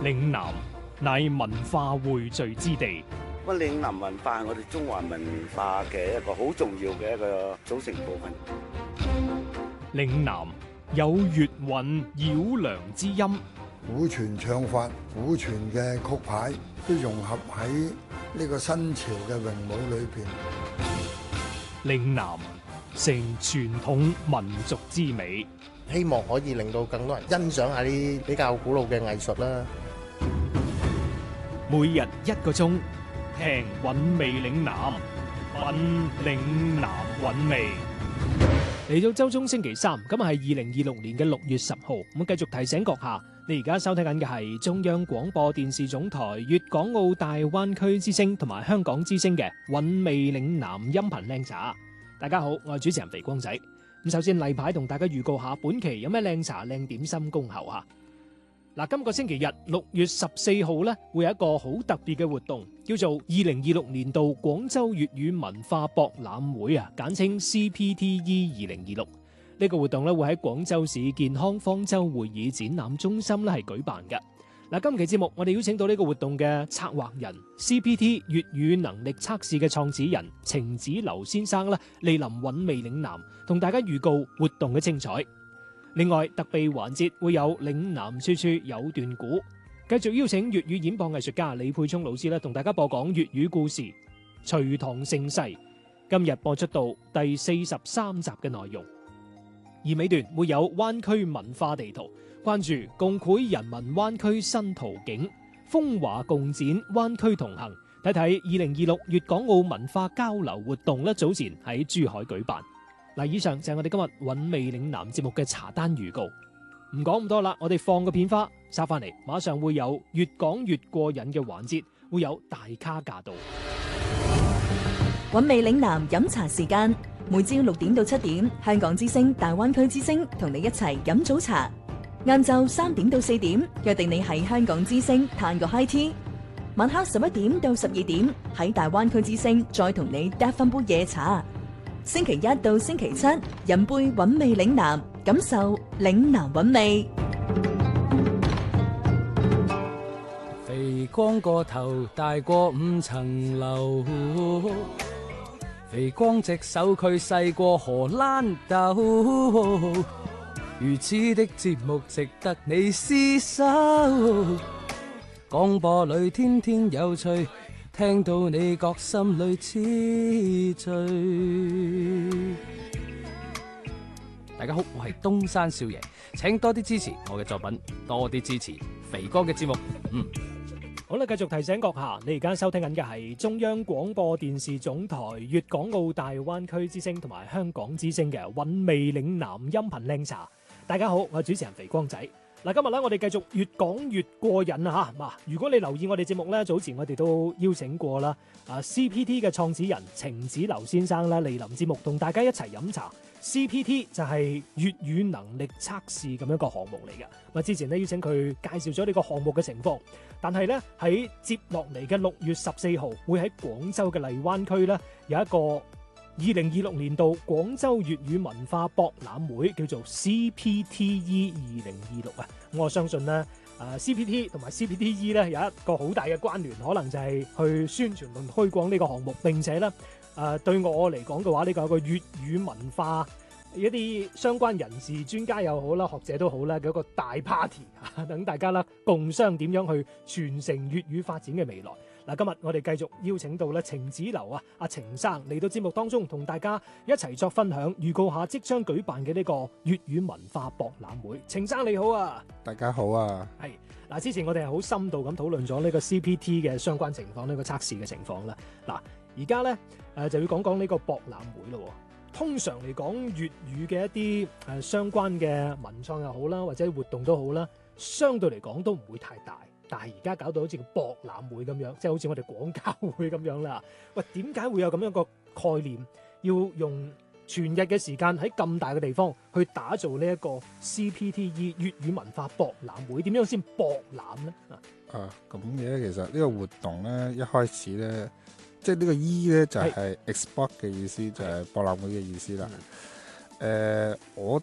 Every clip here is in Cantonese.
嶺南乃文化匯聚之地。 咁嶺南文化係我哋中華文化嘅一個好重要嘅一個組成部分。 嶺南有粵韻繞梁之音， 古傳唱法、古傳嘅曲牌都融合喺呢個新潮嘅詠舞裏邊。 嶺南成傳統民族之美， 希望可以令到更多人欣賞下啲比較古老嘅藝術啦。 每日1個鐘，聽韻味嶺南，韻嶺南韻味。嚟到周中星期三，今日係2026年嘅6月10號。咁繼續提醒閣下，你而家收聽緊嘅係中央廣播電視總台粵港澳大灣區之聲同埋香港之聲嘅韻味嶺南音頻靚茶。大家好，我係主持人肥光仔。咁首先例牌同大家預告下，本期有咩靚茶靚點心恭候吓。嗱，今個星期日6月14號咧，會有一個好特別嘅活動，叫做2026年度廣州粵語文化博覽會啊，簡稱 CPTE 2026。呢個活動咧會喺廣州市健康方舟會議展覽中心咧係舉辦嘅。嗱，今期節目我哋邀請到呢個活動嘅策劃人 CPT 粵語能力測試嘅創始人程子劉先生咧，蒞臨韻味嶺南，同大家預告活動嘅精彩。另外，特備環節會有嶺南處處有段古，繼續邀請粵語演播藝術家李佩聰老師咧，同大家播講粵語故事《隋唐盛世》。今日播出到第43集嘅內容，而尾段會有灣區文化地圖，關注共繪人民灣區新圖景，風華共展灣區同行，睇睇2026粵港澳文化交流活動咧，早前喺珠海舉辦。嗱，以上就係我哋今日韻味嶺南節目嘅茶單預告。唔講咁多啦，我哋放個片花，收翻嚟，馬上會有越講越過癮嘅環節，會有大咖駕到。 韻味嶺南飲茶時間，每朝6點到7點，香港之聲、大灣區之聲同你一齊飲早茶。晏晝3點到4點，約定你喺香港之聲嘆個 high tea。晚黑11點到12點，喺大灣區之聲再同你嗒翻杯夜茶。星期一到星期七，飲杯韻味嶺南，感受嶺南韻味。 肥光個頭大過5層樓，肥光隻手佢細過荷蘭豆，如此的節目值得你廝守。廣播裏天天有趣，聽到你覺心裏痴醉。大家好，我係東山少爺，請多啲支持我嘅作品，多啲支持肥哥嘅節目。 好啦，繼續提醒閣下，你而家收聽緊嘅係中央廣播電視總台粵港澳大灣區之聲同埋香港之聲嘅韻味嶺南音頻靚茶。大家好，我係主持人肥光仔。嗱，今日咧我哋繼續越講越過癮啊吓！嗱，如果你留意我哋節目咧，早前我哋都邀請過啦，CPT 嘅創始人程子劉先生啦，蒞臨節目同大家一齊飲茶。CPT 就係粵語能力測試咁樣一個項目嚟嘅。之前咧邀請佢介紹咗呢個項目嘅情況，但係咧喺接落嚟嘅6月14號會喺廣州嘅荔灣區咧有一個2026年度廣州粵語文化博覽會，叫做 CPTE 2026啊！我相信咧CPT 同埋 CPTE 咧有一個好大嘅關聯，可能就係去宣傳同推廣呢個項目，並且咧對我嚟講嘅話，呢個係一個粵語文化一啲相關人士、專家又好啦、學者都好啦嘅一個大 party 等大家啦共商點樣去傳承粵語發展嘅未來。嗱，今日我哋繼續邀請到咧程子劉啊，阿程生嚟到節目當中，同大家一齊作分享，預告下即將舉辦嘅呢個粵語文化博覽會。程生你好啊， 大家好啊。 係嗱，之前我哋係好深度咁討論咗呢個 CPT 嘅相關情況，呢個測試嘅情況啦。嗱，而家咧就要講講呢個博覽會咯。通常嚟講，粵語嘅一啲相關嘅文創又好啦，或者活動都好啦，相對嚟講都唔會太大。但係而家搞到好似個博覽會咁樣，即係好似我哋廣交會咁樣啦。喂，點解會有咁樣個概念，要用全日嘅時間喺咁大嘅地方去打造呢一個 CPTE 粵語文化博覽會？點樣先博覽呢？ 咁嘅其實呢個活動咧，一開始咧，即係呢個 E 咧就係 export 嘅意思，就係博覽會嘅意思啦。我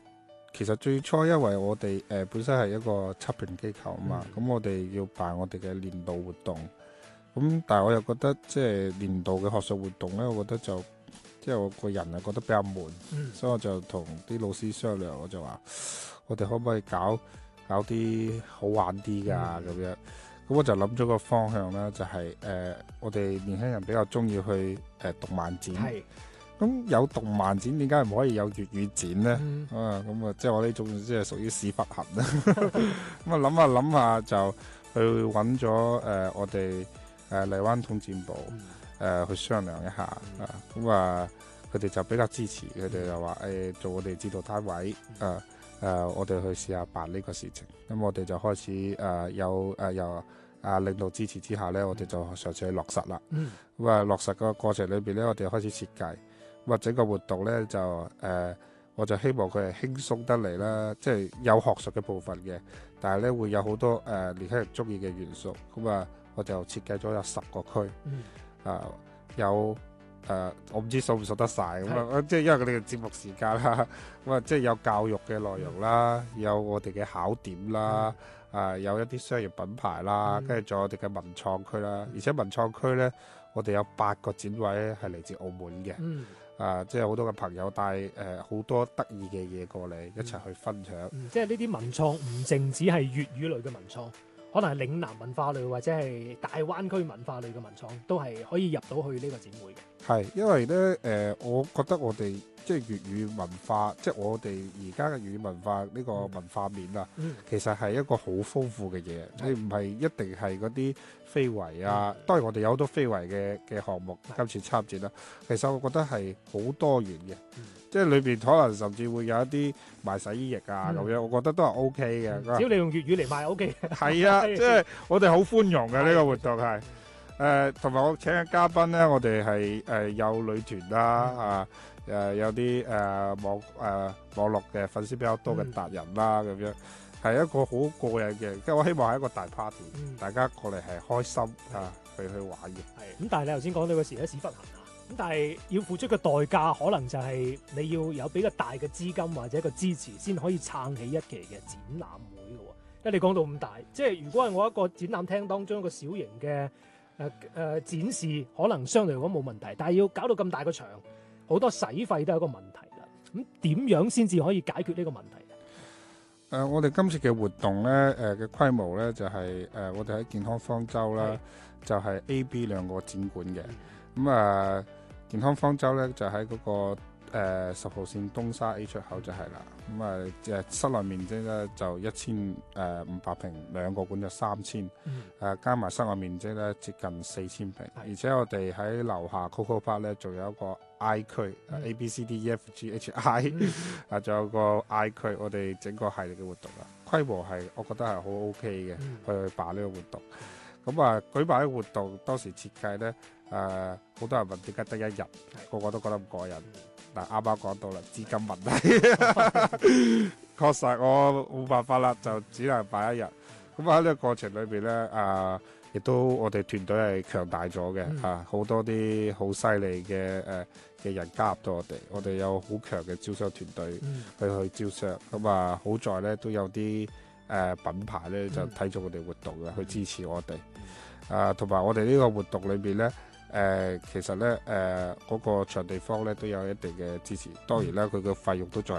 其實最初因為我哋本身係一個測評機構啊嘛，咁、我哋要辦我哋嘅年度活動，咁但係我又覺得即係年度嘅學術活動咧，我覺得就即係我個人係覺得比較悶，所以我就同啲老師商量，我就話我哋可唔可以搞啲好玩啲㗎咁樣。咁我就諗咗個方向啦，就係、我哋年輕人比較中意去動漫展。咁有動漫展，點解唔可以有粵語展咧？咁啊，即係我呢種即係屬於屎忽痕啦。咁啊諗下就去揾咗我哋荔灣統戰部去商量一下咁佢哋就比較支持，佢哋就話做我哋指導單位我哋去試下辦呢個事情。咁我哋就開始由領導支持之下咧，我哋就嘗試去落實啦。落實個過程裏邊咧，我哋開始設計。整個活動咧就我就希望佢係輕鬆得嚟啦，即係有學術嘅部分嘅，但係咧會有好多年輕人中意嘅元素。我就設計咗有10個區，有我唔知數唔數得晒咁即係因為佢哋嘅節目時間啦，即係有教育嘅內容啦，有我哋嘅考點啦，有一啲商業品牌啦，跟住仲有我哋嘅文創區啦，而且文創區咧，我哋有8個展位係嚟自澳門嘅。即係好多嘅朋友帶好多得意嘅嘢過嚟一齊去分享。 即係呢啲文創唔淨止係粵語類嘅文創，可能係嶺南文化類或者係大灣區文化類嘅文創，都係可以入到去呢個展會嘅。 係因為咧我覺得我哋即係粵語文化，即係我哋而家嘅粵語文化呢個文化面啊，其實係一個好豐富嘅嘢。你唔係一定係嗰啲非遺啊，當然我哋有好多非遺嘅項目今次參展啦。其實我覺得係好多元嘅，即係裏邊可能甚至會有一啲賣洗衣液啊咁樣，我覺得都係 O K 嘅。 只要你用粵語嚟賣 O K。 係啊，即係我哋好寬容嘅呢個活動係。同埋我請嘅嘉賓咧，我哋係有女團啦，有啲網絡嘅粉絲比較多嘅達人啦，咁樣係一個好過癮嘅。即係我希望係一個大 party，大家過嚟係開心去玩嘅。 係咁，但係你頭先講到個時咧屎忽痕啊，咁但係要付出嘅代價，可能就係你要有比較大嘅資金或者一個支持，先可以撐起一期嘅展覽會嘅喎。因為你講到咁大，即係如果係我一個展覽廳當中一個小型嘅展示，可能相對嚟講冇問題，但係要搞到咁大個場，好多使費都係一個問題啦。咁點樣先至可以解決呢個問題？ 我哋今次嘅活動咧，嘅規模咧就係我哋喺健康方舟啦，就係 A、B 兩個展館嘅。咁健康方舟咧就喺嗰個10號線東沙 A 出口就係啦。咁室內面積咧就1500平，兩個館就3000，加埋室外面積咧接近4000平。而且我哋喺樓下 Coco Park 咧仲有一個 I 區，A B C D E F G H I，仲有個 I 區，我哋整個系列嘅活動啦，規模係我覺得係好 OK 嘅，去辦呢個活動。咁舉辦呢個活動當時設計咧，好多人問點解得一日，個個都覺得唔過癮。嗱，啱啱講到啦，資金問題，確實我冇辦法啦，就只能辦一日。咁喺呢個過程裏邊咧，亦都我哋團隊係強大咗嘅，好多啲好犀利嘅人加入到我哋有好強嘅招商團隊去招商。咁好在咧都有啲品牌咧就睇咗我哋活動嘅，去支持我哋。同埋我哋呢個活動裏邊咧。其實咧，嗰個場地方咧都有一定嘅支持，當然啦，佢嘅費用都仲係